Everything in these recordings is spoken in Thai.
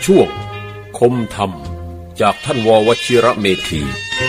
ช่วงคมธรรมจากท่านว.วชิระเมธี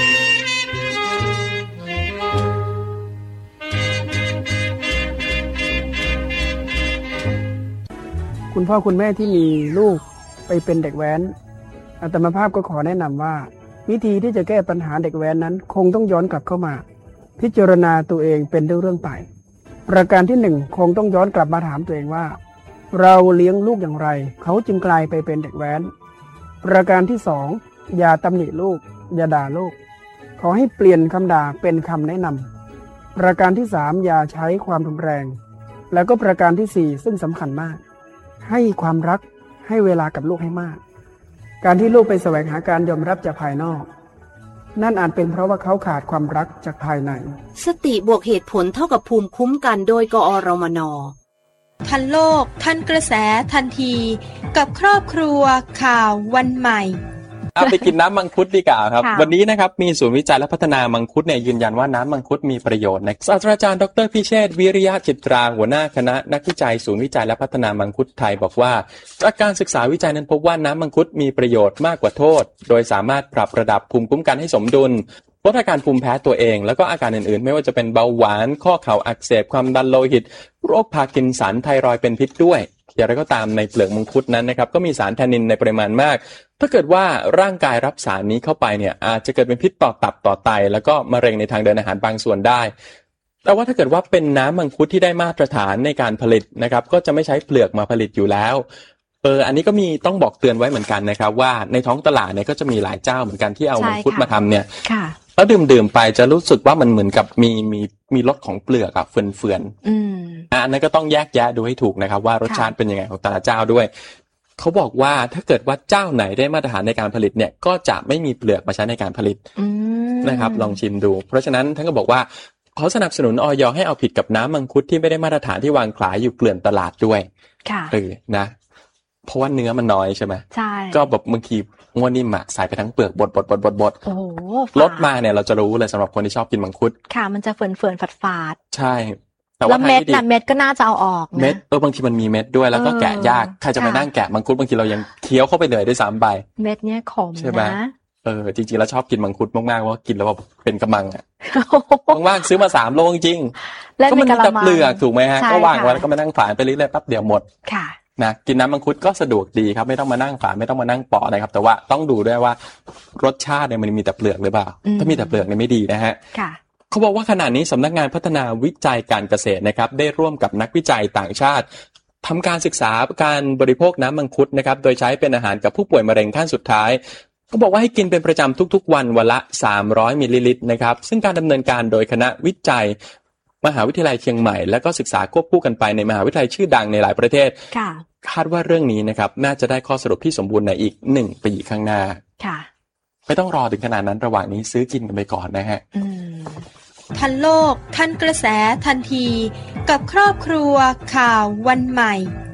คุณพ่อคุณแม่ที่มีลูกไปเป็นเด็กแว้นอาตมาภาพก็ขอแนะนำว่าวิธีที่จะแก้ปัญหาเด็กแว้นนั้นคงต้องย้อนกลับเข้ามาพิจารณาตัวเองเป็นเรื่องไปประการที่หนึ่งคงต้องย้อนกลับมาถามตัวเองว่าเราเลี้ยงลูกอย่างไรเขาจึงกลายไปเป็นเด็กแว้นประการที่สองอย่าตำหนิลูกอย่าด่าลูกขอให้เปลี่ยนคำด่าเป็นคำแนะนำประการที่สามอย่าใช้ความรุนแรงแล้วก็ประการที่สี่ซึ่งสำคัญมากให้ความรักให้เวลากับลูกให้มากการที่ลูกไปแสวงหาการยอมรับจากภายนอกนั่นอาจเป็นเพราะว่าเขาขาดความรักจากภายในสติบวกเหตุผลเท่ากับภูมิคุ้มกันโดยกอรมน. ทันโลกทันกระแสทันทีกับครอบครัวข่าววันใหม่ไปกินน้ำมังคุดดีกว่าครับวันนี้นะครับมีศูนย์วิจัยและพัฒนามังคุดเนี่ยยืนยันว่าน้ำมังคุดมีประโยชน์นะศาสตราจารย์ดร.พิเชษฐ์วิริยะจิตราหัวหน้าคณะนักวิจัยศูนย์วิจัยและพัฒนามังคุดไทยบอกว่าจากการศึกษาวิจัยนั้นพบว่าน้ำมังคุดมีประโยชน์มากกว่าโทษโดยสามารถปรับระดับภูมิคุ้มกันให้สมดุลลดอาการภูมิแพ้ตัวเองแล้วก็อาการอื่นๆไม่ว่าจะเป็นเบาหวานข้อเข่าอักเสบความดันโลหิตโรคพาร์กินสันไทรอยด์เป็นพิษด้วยอย่างไรก็ตามในเปลือกมังคุดนั้นนะครับก็มีสารแทนนินในปริมาณมากถ้าเกิดว่าร่างกายรับสารนี้เข้าไปเนี่ยอาจจะเกิดเป็นพิษต่อตับต่อไตแล้วก็มะเร็งในทางเดินอาหารบางส่วนได้แต่ว่าถ้าเกิดว่าเป็นน้ำมังคุดที่ได้มาตรฐานในการผลิตนะครับก็จะไม่ใช้เปลือกมาผลิตอยู่แล้วอันนี้ก็มีต้องบอกเตือนไว้เหมือนกันนะครับว่าในท้องตลาดเนี่ยก็จะมีหลายเจ้าเหมือนกันที่เอามังคุดมาทำเนี่ยแล้วดื่มไปจะรู้สึกว่ามันเหมือนกับมีรสของเปลือกอะเฟื่อนๆอันนั้นก็ต้องแยกแยะดูให้ถูกนะครับว่ารสชาติเป็นยังไงของแต่ละเจ้าด้วยเขาบอกว่าถ้าเกิดว่าเจ้าไหนได้มาตรฐานในการผลิตเนี่ยก็จะไม่มีเปลือกมาใช้ในการผลิตนะครับลองชิมดูเพราะฉะนั้นท่านก็บอกว่าเขาสนับสนุนอย.ให้เอาผิดกับน้ำมังคุดที่ไม่ได้มาตรฐานที่วางขายอยู่เกลื่อนตลาดด้วยนะเพราะว่าเนื้อมันน้อยใช่ไหมใช่ก็แบบบางทีง้วนนิ่มใส่ไปทั้งเปลือกบดโอ้โหลดมาเนี่ยเราจะรู้เลยสำหรับคนที่ชอบกินมังคุดค่ะมันจะเฟื่อนๆฝาดๆใช่แต่ว่าเม็ดก็น่าจะเอาออกนะเม็ดบางทีมันมีเม็ดด้วยแล้วก็แกะยากใครจะมานั่งแกะมังคุดบางทีเรายังเคี้ยวเข้าไปเลยด้วยซ้ำไปเม็ดเนี้ยขมใช่ไหมจริงๆแล้วชอบกินมังคุดมากๆว่ากินแล้วแบบเป็นกำมังอ่ะว่างๆซื้อมา3 โลจริงๆก็มันมีแต่เปลือกถูกไหมฮะก็วางไว้แล้วก็มานั่งฝานไปเรื่อยๆแป๊บเดียวหมดค่ะนะกินน้ำมังคุดก็สะดวกดีครับไม่ต้องมานั่งฝานไม่ต้องมานั่งปอกนะครับแต่ว่าต้องดูด้วยว่ารสชาติเนี่ยมันมีแต่เปลือกหรือเปล่าถ้ามีแต่เปลือกเนี่ยไม่ดีนะฮะเขาบอกว่าขณะนี้สำนักงานพัฒนาวิจัยการเกษตรนะครับได้ร่วมกับนักวิจัยต่างชาติทำการศึกษาการบริโภคน้ำมังคุดนะครับโดยใช้เป็นอาหารกับผู้ป่วยมะเร็งขั้นสุดท้ายเขาบอกว่าให้กินเป็นประจำทุกๆวันละ300 มิลลิลิตรนะครับซึ่งการดำเนินการโดยคณะวิจัยมหาวิทยาลัยเชียงใหม่และก็ศึกษาควบคู่กันไปในมหาวิทยาลัยชื่อดังในหลายประเทศคาดว่าเรื่องนี้นะครับน่าจะได้ข้อสรุปที่สมบูรณ์ในอีก1 ปีข้างหน้าไม่ต้องรอถึงขนาดนั้นระหว่างนี้ซื้อกินกันไปก่อนนะฮะทันโลกทันกระแสทันทีกับครอบครัวข่าววันใหม่